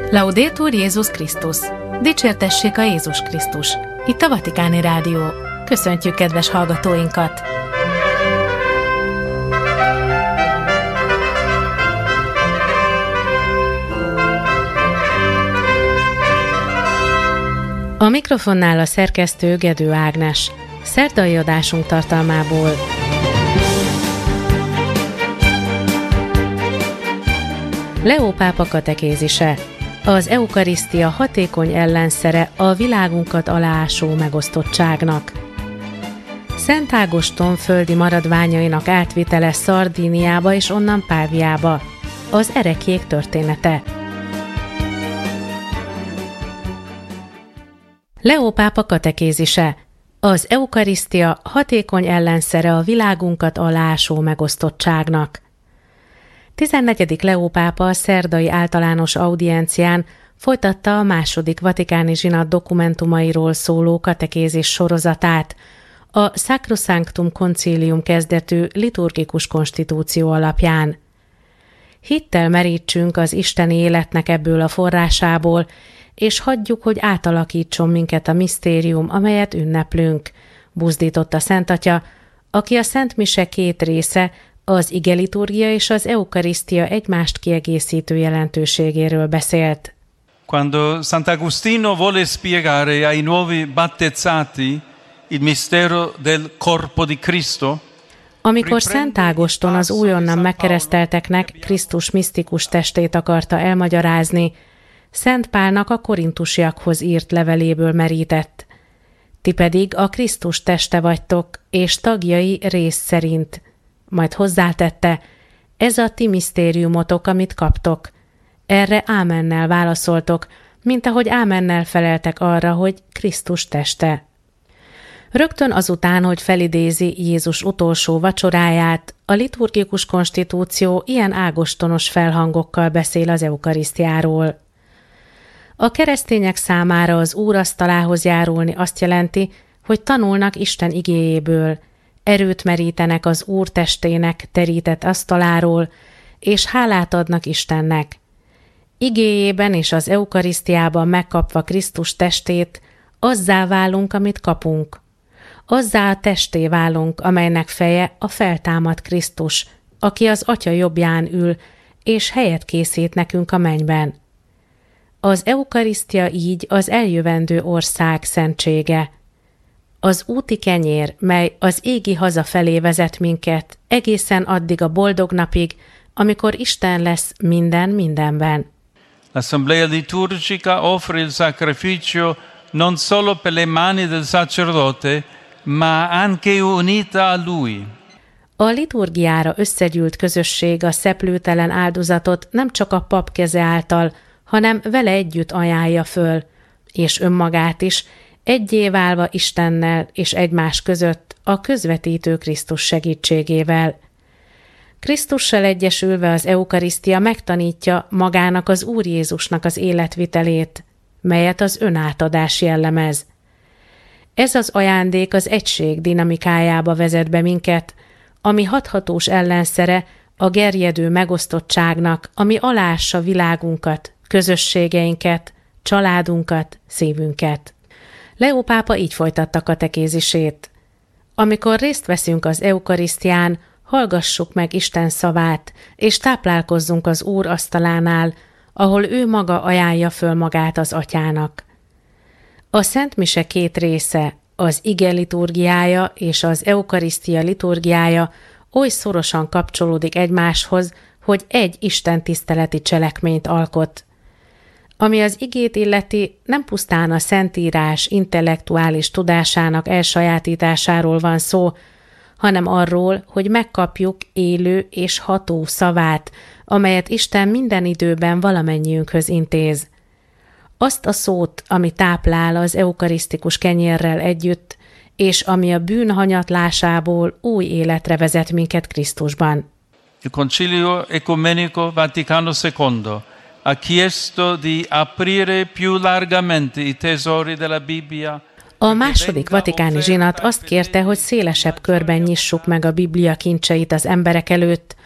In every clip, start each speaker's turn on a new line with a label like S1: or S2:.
S1: Laudetur Jézus Krisztus! Dicsértessék a Jézus Krisztus! Itt a Vatikáni Rádió. Köszöntjük kedves hallgatóinkat! A mikrofonnál a szerkesztő Gedő Ágnes. Szerdai adásunk tartalmából. Leó pápa katekézise. Az eukarisztia hatékony ellenszere a világunkat aláásó megosztottságnak. Szent Ágoston földi maradványainak átvitele Szardíniába és onnan Páviába. Az ereklyék története. Leó pápa katekézise. Az eukarisztia hatékony ellenszere a világunkat aláásó megosztottságnak. 14. Leó pápa a szerdai általános audiencián folytatta a második vatikáni zsinat dokumentumairól szóló katekézis sorozatát, a Sacrosanctum Concilium kezdetű liturgikus konstitúció alapján. Hittel merítsünk az isteni életnek ebből a forrásából, és hagyjuk, hogy átalakítson minket a misztérium, amelyet ünneplünk, buzdította Szent Atya, aki a Szent Mise két része, az igeliturgia és az eukarisztia egymást kiegészítő jelentőségéről beszélt.
S2: Quando Sant'Agostino volle spiegare ai nuovi battezzati il mistero del corpo di Cristo,
S1: amikor Szent Ágoston az újonnan megkeresztelteknek Krisztus misztikus testét akarta elmagyarázni, Szent Pálnak a korintusiakhoz írt leveléből merített. Ti pedig a Krisztus teste vagytok, és tagjai rész szerint. Majd hozzátette, ez a ti misztériumotok, amit kaptok. Erre ámennel válaszoltok, mint ahogy ámennel feleltek arra, hogy Krisztus teste. Rögtön azután, hogy felidézi Jézus utolsó vacsoráját, a liturgikus konstitúció ilyen ágostonos felhangokkal beszél az eukarisztiáról. A keresztények számára az úrasztalához járulni azt jelenti, hogy tanulnak Isten igéjéből, erőt merítenek az Úr testének terített asztaláról, és hálát adnak Istennek. Igéjében és az eukarisztiában megkapva Krisztus testét, azzá válunk, amit kapunk. Azzá a testé válunk, amelynek feje a feltámadt Krisztus, aki az Atya jobbján ül, és helyet készít nekünk a mennyben. Az eukarisztia így az eljövendő ország szentsége. Az úti kenyér, mely az égi haza felé vezet minket, egészen addig a boldog napig, amikor Isten lesz minden mindenben.
S2: L'assemblea liturgica offre il sacrificio non solo per le mani del sacerdote, ma anche unita a lui.
S1: A liturgiára összegyűlt közösség a szeplőtelen áldozatot nem csak a pap keze által, hanem vele együtt ajánlja föl, és önmagát is, eggyé válva Istennel és egymás között a közvetítő Krisztus segítségével. Krisztussal egyesülve az eukarisztia megtanítja magának az Úr Jézusnak az életvitelét, melyet az önátadás jellemez. Ez az ajándék az egység dinamikájába vezet be minket, ami hathatós ellenszere a gerjedő megosztottságnak, ami aláássa világunkat, közösségeinket, családunkat, szívünket. Leó pápa így folytatta katekézisét. Amikor részt veszünk az eukarisztián, hallgassuk meg Isten szavát, és táplálkozzunk az Úr asztalánál, ahol ő maga ajánlja föl magát az Atyának. A Szent Mise két része, az ige liturgiája és az eukarisztia liturgiája oly szorosan kapcsolódik egymáshoz, hogy egy istentiszteleti cselekményt alkot. Ami az igét illeti, nem pusztán a Szentírás intellektuális tudásának elsajátításáról van szó, hanem arról, hogy megkapjuk élő és ható szavát, amelyet Isten minden időben valamennyiünkhöz intéz. Azt a szót, ami táplál az eukarisztikus kenyérrel együtt, és ami a bűn hanyatlásából új életre vezet minket Krisztusban.
S2: Il Concilio Ecumenico Vaticano II ha chiesto di aprire più largamente i tesori della Bibbia.
S1: A második vatikáni zsinat azt kérte, hogy szélesebb körben nyissuk meg a Biblia kincseit az emberek előtt,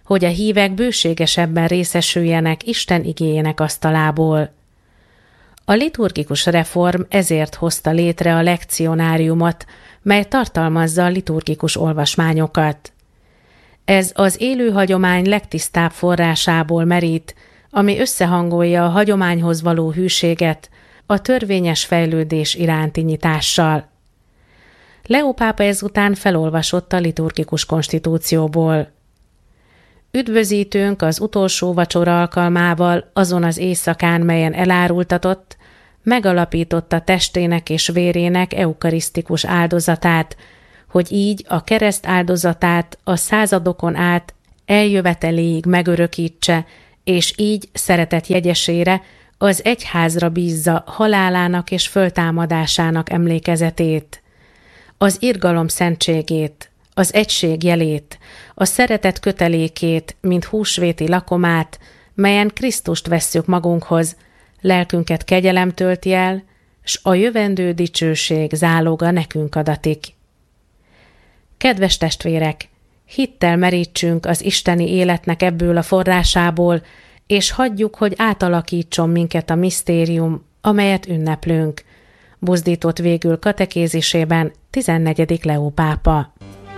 S1: hogy a hívek bőségesebben részesüljenek Isten igéjének asztalából. A liturgikus reform ezért hozta létre a lekcionáriumot, mely tartalmazza a liturgikus olvasmányokat. Ez az élő hagyomány legtisztább forrásából merít, ami összehangolja a hagyományhoz való hűséget a törvényes fejlődés iránti nyitással. Leó pápa ezután felolvasott a liturgikus konstitúcióból. Üdvözítőnk az utolsó vacsora alkalmával azon az éjszakán, melyen elárultatott, megalapította testének és vérének eukarisztikus áldozatát, hogy így a kereszt áldozatát a századokon át eljöveteléig megörökítse, és így szeretet jegyesére az egyházra bízza halálának és föltámadásának emlékezetét, az irgalom szentségét, az egység jelét, a szeretet kötelékét, mint húsvéti lakomát, melyen Krisztust vesszük magunkhoz, lelkünket kegyelem tölti el, s a jövendő dicsőség záloga nekünk adatik. Kedves testvérek, hittel merítsünk az isteni életnek ebből a forrásából, és hagyjuk, hogy átalakítson minket a misztérium, amelyet ünneplünk, buzdított végül katekézisében 14. Leó pápa.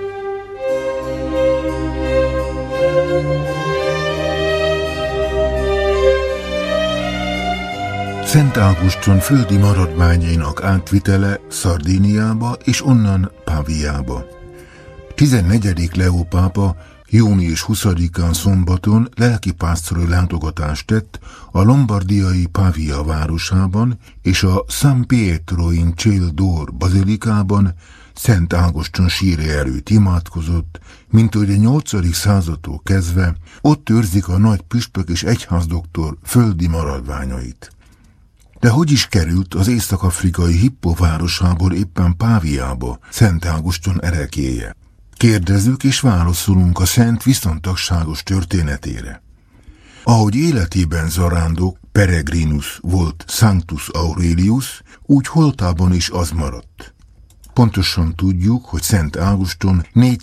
S3: Szent Ágoston földi maradványainak átvitele Szardíniába és onnan Páviába. 14. Leó pápa június 20-án szombaton lelkipásztori látogatást tett a lombardiai Pavia városában és a San Pietro in Ciel d'Or bazilikában Szent Ágoston sírja előtt imádkozott, mint hogy a 8. századtól kezdve ott őrzik a nagy püspök és egyházdoktor földi maradványait. De hogy is került az észak-afrikai Hippo városából éppen Páviába Szent Ágoston ereklyéje? Kérdezzük és válaszolunk a szent viszontagságos történetére. Ahogy életében zarándok Peregrinus volt Sanctus Aurelius, úgy holtában is az maradt. Pontosan tudjuk, hogy Szent Ágoston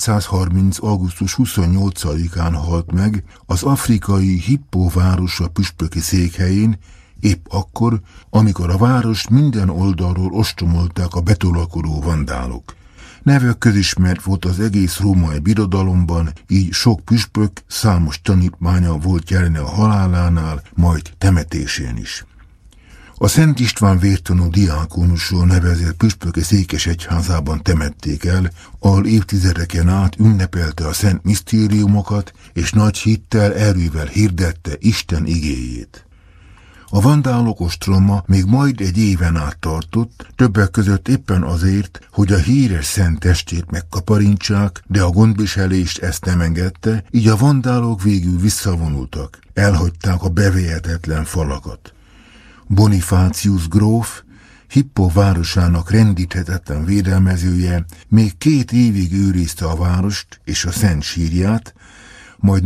S3: 430. augusztus 28-án halt meg az afrikai Hippo városa püspöki székhelyén, épp akkor, amikor a várost minden oldalról ostromolták a betolakodó vandálok. Neve közismert volt az egész római birodalomban, így sok püspök, számos tanítmánya volt jelen a halálánál, majd temetésén is. A Szent István vértanú diákonusról nevezett püspöki székesegyházában temették el, ahol évtizedeken át ünnepelte a szent misztériumokat, és nagy hittel, erővel hirdette Isten igéjét. A vandálok ostroma még majd egy éven át tartott, többek között éppen azért, hogy a híres szent testét megkaparintsák, de a gondviselést ezt nem engedte, így a vandálok végül visszavonultak, elhagyták a bevehetetlen falakat. Bonifácius gróf, Hippo városának rendíthetetlen védelmezője még 2 évig őrizte a várost és a szent sírját, majd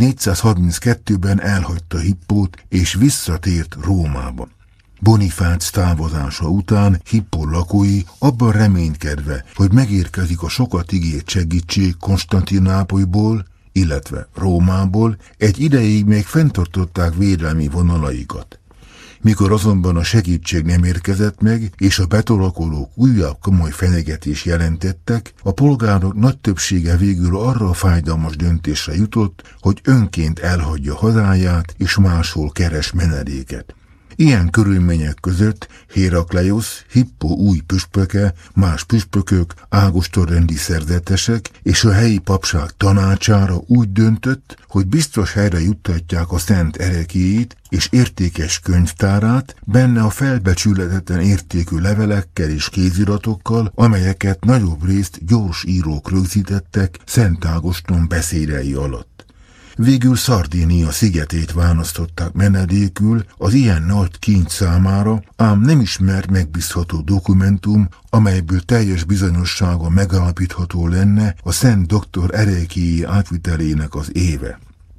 S3: 432-ben elhagyta Hippót és visszatért Rómába. Bonifác távozása után Hippo lakói abban reménykedve, hogy megérkezik a sokat ígért segítség Konstantinápolyból, illetve Rómából, egy ideig még fenntartották védelmi vonalaikat. Mikor azonban a segítség nem érkezett meg, és a betolakolók újabb komoly fenyegetést jelentettek, a polgárok nagy többsége végül arra a fájdalmas döntésre jutott, hogy önként elhagyja hazáját, és máshol keres menedéket. Ilyen körülmények között Hérakleiosz, Hippo új püspöke, más püspökök, ágostonrendi szerzetesek és a helyi papság tanácsára úgy döntött, hogy biztos helyre juttatják a szent ereklyéjét és értékes könyvtárát, benne a felbecsülhetetlen értékű levelekkel és kéziratokkal, amelyeket nagyobb részt gyors írók rögzítettek Szent Ágoston beszédei alatt. Végül Szardínia szigetét választották menedékül az ilyen nagy kincs számára, ám nem ismert megbízható dokumentum, amelyből teljes bizonyossága megállapítható lenne a Szent Doktor ereklyéi átvitelének az éve.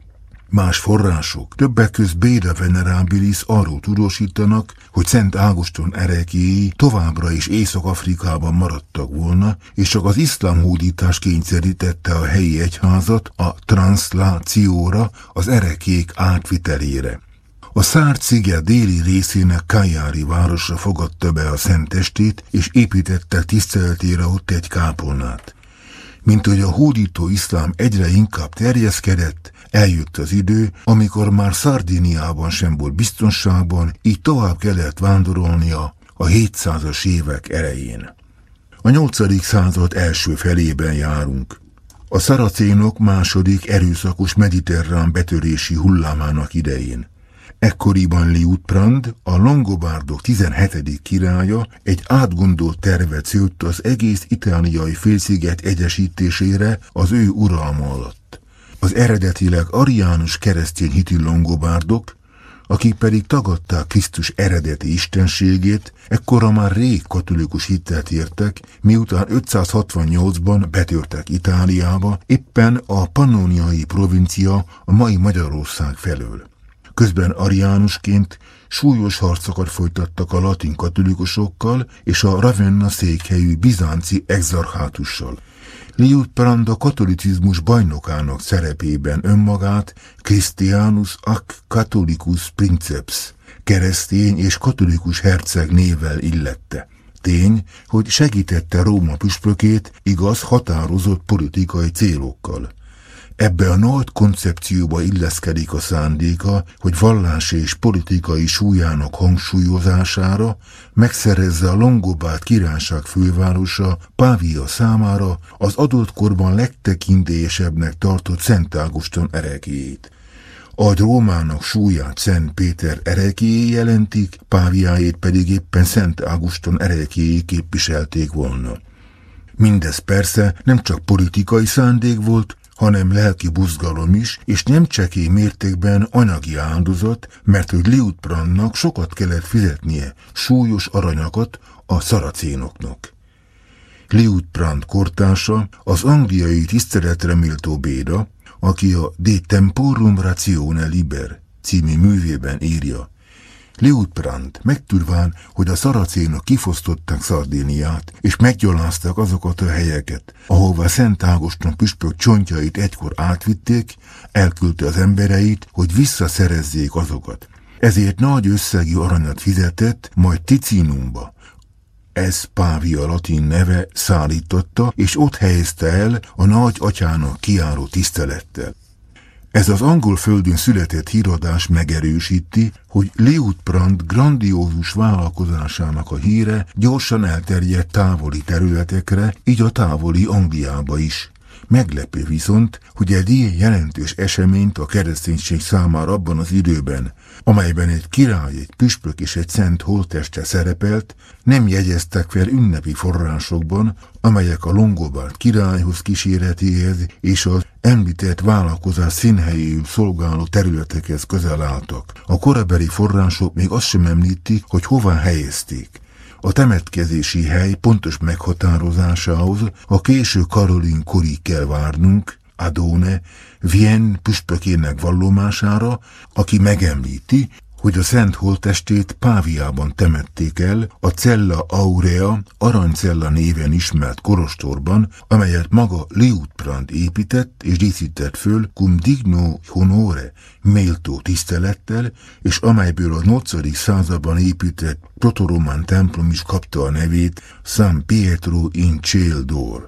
S3: Más források, többek közt Beda Venerabilis arról tudósítanak, hogy Szent Ágoston ereklyéi továbbra is Észak-Afrikában maradtak volna, és csak az iszlám hódítás kényszerítette a helyi egyházat a transzlációra, az ereklyék átvitelére. A Szárd-sziget déli részének Kajári városra fogadta be a szentestét, és építette tiszteletére ott egy kápolnát. Mint hogy a hódító iszlám egyre inkább terjeszkedett, eljött az idő, amikor már Szardiniában sem volt biztonságban, így tovább kellett vándorolnia a 700-as évek elején. A 8. század első felében járunk. A szaracénok második erőszakos mediterrán betörési hullámának idején. Ekkoriban Liutprand, a longobárdok 17. királya egy átgondolt tervet szőtt az egész itáliai félsziget egyesítésére az ő uralma alatt. Az eredetileg ariánus keresztény hitű longobárdok, akik pedig tagadták Krisztus eredeti istenségét, ekkora már rég katolikus hittet értek, miután 568-ban betörtek Itáliába, éppen a pannoniai provincia a mai Magyarország felől. Közben ariánusként súlyos harcokat folytattak a latin katolikusokkal és a Ravenna székhelyű bizánci exarchátussal. Liutprand a katolicizmus bajnokának szerepében önmagát Christianus ac Catholicus princeps, keresztény és katolikus herceg névvel illette. Tény, hogy segítette Róma püspökét, igaz, határozott politikai célokkal. Ebbe a nagy koncepcióba illeszkedik a szándéka, hogy vallási és politikai súlyának hangsúlyozására megszerezze a longobárd királyság fővárosa Pavia számára az adott korban legtekintélyesebbnek tartott Szent Ágoston ereklyéjét. Ahogy Rómának súlyát Szent Péter ereklyéi jelentik, Páviájét pedig éppen Szent Ágoston ereklyéi képviselték volna. Mindez persze nem csak politikai szándék volt, hanem lelki buzgalom is, és nem csekély mértékben anyagi áldozat, mert hogy Liutprandnak sokat kellett fizetnie, súlyos aranyakat a szaracénoknak. Liutprand kortársa, az angliai tiszteletre méltó Beda, aki a De Temporum Ratione Liber című művében írja: Liutprand megtudván, hogy a szaracénok kifosztották Szardiniát, és meggyalázták azokat a helyeket, ahová Szent Ágoston püspök csontjait egykor átvitték, elküldte az embereit, hogy visszaszerezzék azokat. Ezért nagy összegű aranyat fizetett, majd Ticinumba, ez Pávia latin neve, szállította, és ott helyezte el a nagy atyának kijáró tisztelettel. Ez az angol földön született híradás megerősíti, hogy Liutprand grandiózus vállalkozásának a híre gyorsan elterjedt távoli területekre, így a távoli Angliába is. Meglepő viszont, hogy egy ilyen jelentős eseményt a kereszténység számára abban az időben, amelyben egy király, egy püspök és egy szent holtteste szerepelt, nem jegyeztek fel ünnepi forrásokban, amelyek a longobárd királyhoz kíséretéhez és az említett vállalkozás színhelyéül szolgáló területekhez közel álltak. A korabeli források még azt sem említik, hogy hová helyezték. A temetkezési hely pontos meghatározásához a késő Karolin korig kell várnunk, Adone, Vienne püspökének vallomására, aki megemlíti, hogy a szent holttestét Páviában temették el, a Cella Aurea, Aranycella néven ismert kolostorban, amelyet maga Liutprand épített és díszített föl cum digno honore, méltó tisztelettel, és amelyből a 8. században épített protoromán templom is kapta a nevét, San Pietro in Ciel d'Or.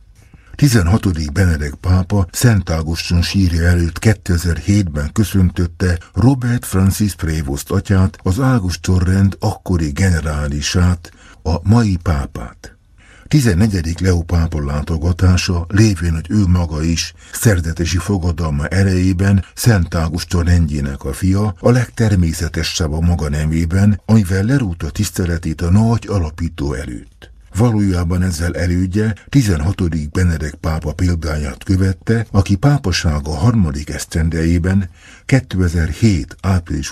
S3: 16. Benedek pápa Szent Ágoston sírja előtt 2007-ben köszöntötte Robert Francis Prévost atyát, az Ágoston-rend akkori generálisát, a mai pápát. 14. Leó pápa látogatása, lévén, hogy ő maga is szerdetesi fogadalma erejében Szent Ágoston rendjének a fia, a legtermészetesebb a maga nemében, amivel lerúgta tiszteletét a nagy alapító előtt. Valójában ezzel elődje 16. Benedek pápa példáját követte, aki pápasága 3. esztendejében 2007. április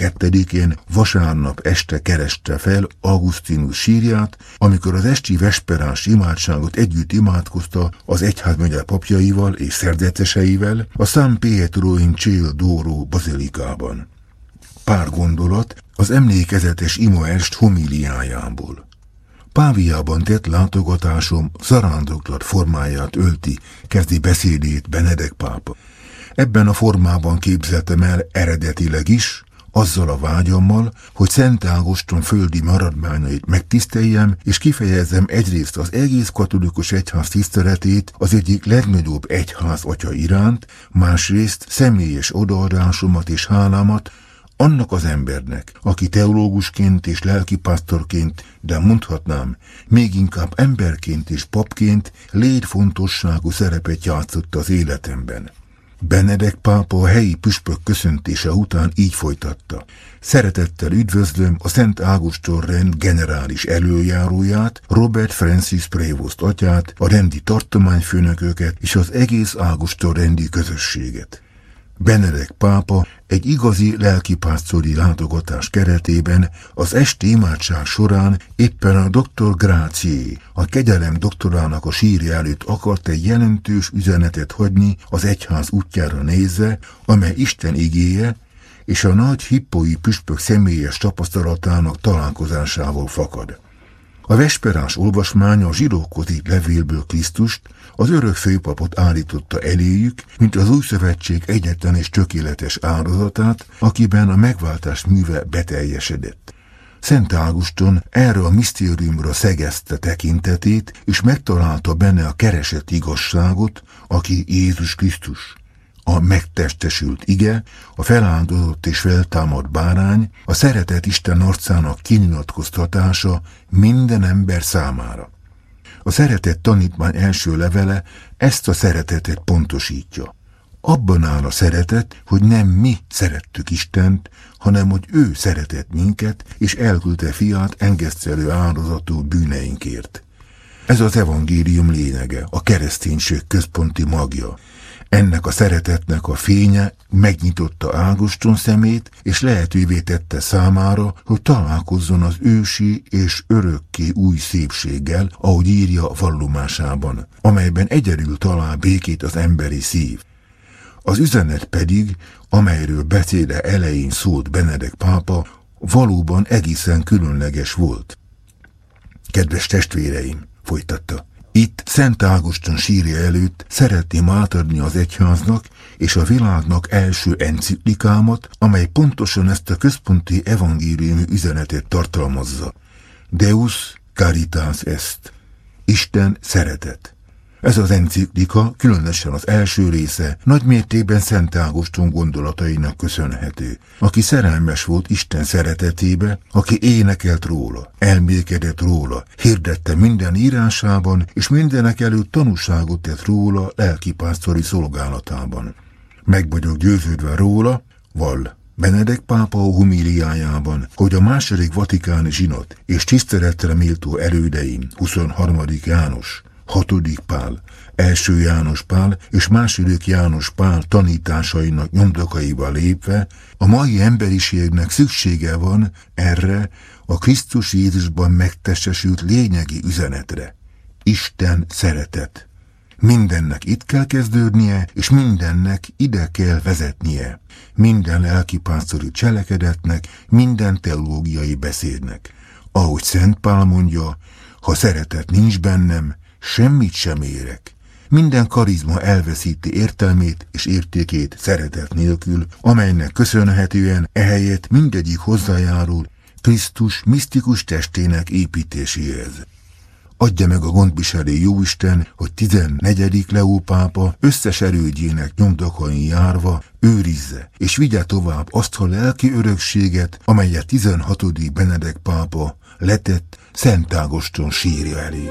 S3: 22-én vasárnap este kereste fel Augustinus sírját, amikor az esti vesperás imádságot együtt imádkozta az egyházmegye papjaival és szerzeteseivel a San Pietro in Ciel d'Oro bazilikában. Pár gondolat az emlékezetes imaest homíliájából. Páviában tett látogatásom zarándoklat formáját ölti, kezdi beszédét Benedek pápa. Ebben a formában képzeltem el eredetileg is, azzal a vágyammal, hogy Szent Ágoston földi maradványait megtiszteljem, és kifejezzem egyrészt az egész katolikus egyház tiszteletét az egyik legnagyobb egyház atya iránt, másrészt személyes odaadásomat és hálámat annak az embernek, aki teológusként és lelkipásztorként, de mondhatnám, még inkább emberként és papként létfontosságú szerepet játszott az életemben. Benedek pápa a helyi püspök köszöntése után így folytatta. Szeretettel üdvözlöm a Szent Ágoston rend generális előjáróját, Robert Francis Prévost atyát, a rendi tartományfőnököket és az egész Ágoston rendi közösséget. Benedek pápa egy igazi lelkipásztori látogatás keretében az esti imádság során éppen a Dr. Gracié, a kegyelem doktorának a sírja előtt akart egy jelentős üzenetet hagyni az egyház útjára nézve, amely Isten igéje és a nagy hippói püspök személyes tapasztalatának találkozásával fakad. A vesperás olvasmánya a zsidókoti levélből Krisztust, az örök főpapot állította eléjük, mint az új szövetség egyetlen és tökéletes áldozatát, akiben a megváltás műve beteljesedett. Szent Ágoston erre a misztériumra szegezte tekintetét, és megtalálta benne a keresett igazságot, aki Jézus Krisztus. A megtestesült ige, a feláldozott és feltámadt bárány, a szeretett Isten arcának kinyilatkoztatása minden ember számára. A szeretett tanítmány első levele ezt a szeretetet pontosítja. Abban áll a szeretet, hogy nem mi szerettük Istent, hanem hogy ő szeretett minket, és elküldte fiát engesztelő áldozatul bűneinkért. Ez az evangélium lényege, a kereszténység központi magja. Ennek a szeretetnek a fénye megnyitotta Ágoston szemét, és lehetővé tette számára, hogy találkozzon az ősi és örökké új szépséggel, ahogy írja vallomásában, amelyben egyedül talál békét az emberi szív. Az üzenet pedig, amelyről beszéde elején szólt Benedek pápa, valóban egészen különleges volt. Kedves testvéreim, folytatta, itt Szent Ágoston sírja előtt szeretném átadni az egyháznak és a világnak első enciklikámat, amely pontosan ezt a központi evangéliumi üzenetet tartalmazza. Deus caritas est. Isten szeretet. Ez az enciklika, különösen az első része, nagymértékben Szent Ágoston gondolatainak köszönhető, aki szerelmes volt Isten szeretetébe, aki énekelt róla, elmélkedett róla, hirdette minden írásában, és mindenek előtt tanúságot tett róla lelkipásztori szolgálatában. Meg vagyok győződve róla, vall Benedek pápa homíliájában, hogy a II. Vatikáni zsinat és tiszteletre méltó elődeim 23. János, 6. Pál, 1. János Pál és 2. János Pál tanításainak nyomdokaiba lépve a mai emberiségnek szüksége van erre a Krisztus Jézusban megtestesült lényegi üzenetre. Isten szeretet. Mindennek itt kell kezdődnie, és mindennek ide kell vezetnie. Minden lelkipásztori cselekedetnek, minden teológiai beszédnek. Ahogy Szent Pál mondja, ha szeretet nincs bennem, semmit sem érek. Minden karizma elveszíti értelmét és értékét szeretet nélkül, amelynek köszönhetően ehelyett mindegyik hozzájárul Krisztus misztikus testének építéséhez. Adja meg a gondviselő Jóisten, hogy 14. Leó pápa összes erődjének nyomdokain járva őrizze és vigye tovább azt a lelki örökséget, amelyet 16. Benedek pápa letett Szent Ágoston sírja elé.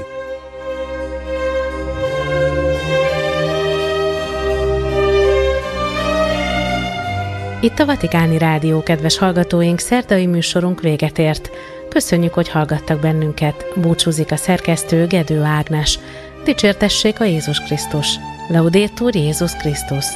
S1: Itt a Vatikáni Rádió, kedves hallgatóink, szerdai műsorunk véget ért. Köszönjük, hogy hallgattak bennünket. Búcsúzik a szerkesztő, Gedő Ágnes. Dicsértessék a Jézus Krisztus. Laudetur Jézus Krisztus.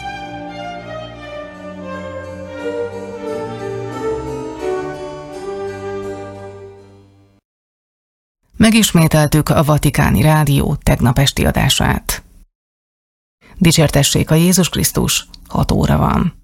S4: Megismételtük a Vatikáni Rádió tegnap esti adását. Dicsértessék a Jézus Krisztus, 6 óra van.